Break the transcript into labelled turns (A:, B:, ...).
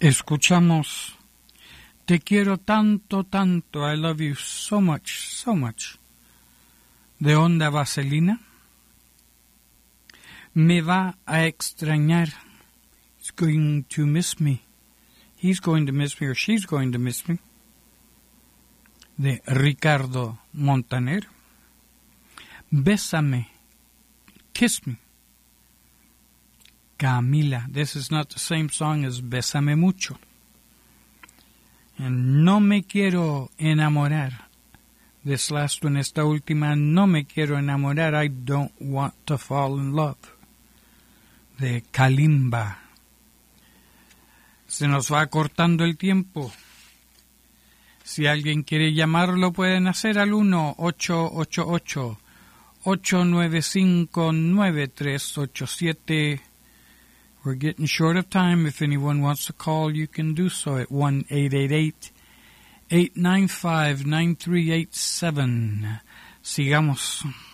A: Escuchamos Te quiero tanto, tanto, I love you so much, so much, de Onda Vaselina. Me va a extrañar. He's going to miss me. He's going to miss me or she's going to miss me. De Ricardo Montaner. Bésame. Kiss me. Camila. This is not the same song as Bésame Mucho. And No me quiero enamorar. This last one, esta última, No me quiero enamorar. I don't want to fall in love. De Kalimba. Se nos va cortando el tiempo. Si alguien quiere llamarlo, pueden hacer al 1-888-895-9387. We're getting short of time. If anyone wants to call, you can do so at 1-888-895-9387. Sigamos.